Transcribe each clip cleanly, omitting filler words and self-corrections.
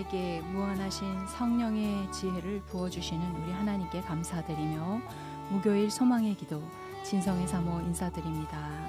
우리에게 무한하신 성령의 지혜를 부어주시는 우리 하나님께 감사드리며 무교일 소망의 기도 진성의 사모 인사드립니다.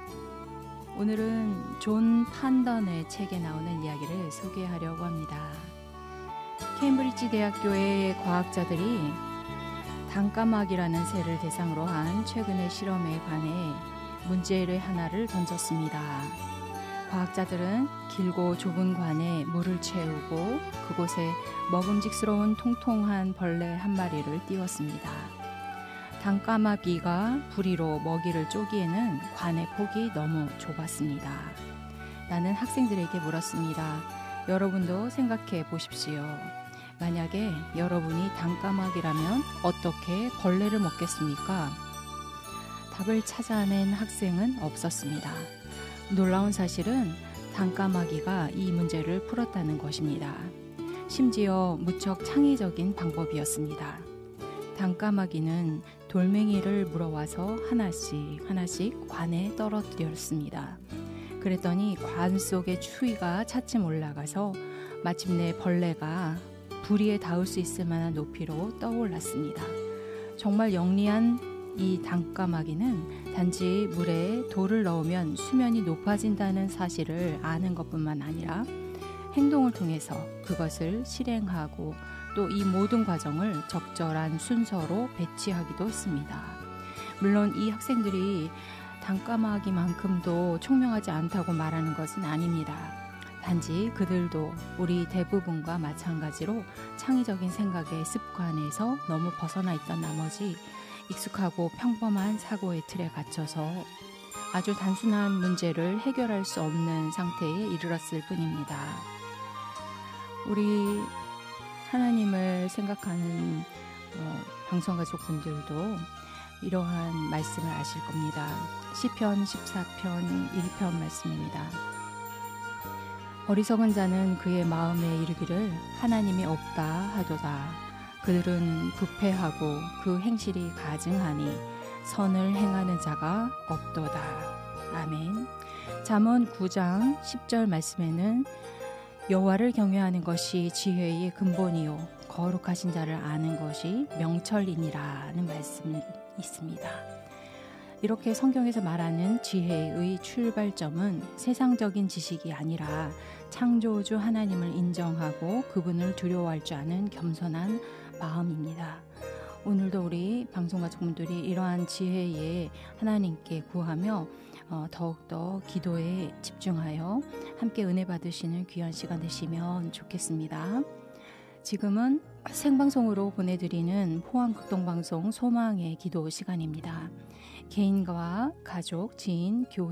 오늘은 존 판던의 책에 나오는 이야기를 소개하려고 합니다. 케임브리지 대학교의 과학자들이 단까마귀라는 새를 대상으로 한 최근의 실험에 관해 문제를 하나를 던졌습니다. 과학자들은 길고 좁은 관에 물을 채우고 그곳에 먹음직스러운 통통한 벌레 한 마리를 띄웠습니다. 단까마귀가 부리로 먹이를 쪼기에는 관의 폭이 너무 좁았습니다. 나는 학생들에게 물었습니다. 여러분도 생각해 보십시오. 만약에 여러분이 단까마귀라면 어떻게 벌레를 먹겠습니까? 답을 찾아낸 학생은 없었습니다. 놀라운 사실은 단까마귀가 이 문제를 풀었다는 것입니다. 심지어 무척 창의적인 방법이었습니다. 단까마귀는 돌멩이를 물어와서 하나씩 관에 떨어뜨렸습니다. 그랬더니 관 속의 추위가 차츰 올라가서 마침내 벌레가 부리에 닿을 수 있을 만한 높이로 떠올랐습니다. 정말 영리한 이 단까마귀는 단지 물에 돌을 넣으면 수면이 높아진다는 사실을 아는 것뿐만 아니라 행동을 통해서 그것을 실행하고 또 이 모든 과정을 적절한 순서로 배치하기도 했습니다. 물론 이 학생들이 단까마귀만큼도 총명하지 않다고 말하는 것은 아닙니다. 단지 그들도 우리 대부분과 마찬가지로 창의적인 생각의 습관에서 너무 벗어나 있던 나머지 익숙하고 평범한 사고의 틀에 갇혀서 아주 단순한 문제를 해결할 수 없는 상태에 이르렀을 뿐입니다. 우리 하나님을 생각하는 방송가족분들도 이러한 말씀을 아실 겁니다. 시편 14편 1편 말씀입니다. 어리석은 자는 그의 마음에 이르기를 하나님이 없다 하도다. 그들은 부패하고 그 행실이 가증하니 선을 행하는 자가 없도다. 아멘. 잠언 9장 10절 말씀에는 여호와를 경외하는 것이 지혜의 근본이요 거룩하신 자를 아는 것이 명철이니라는 말씀이 있습니다. 이렇게 성경에서 말하는 지혜의 출발점은 세상적인 지식이 아니라 창조주 하나님을 인정하고 그분을 두려워할 줄 아는 겸손한 마음입니다. 오늘도 우리 방송가족분들이 이러한 지혜에 하나님께 구하며 더욱더 기도에 집중하여 함께 은혜 받으시는 귀한 시간 되시면 좋겠습니다. 지금은 생방송으로 보내드리는 포항극동방송 소망의 기도 시간입니다. 개인과 가족, 지인, 교회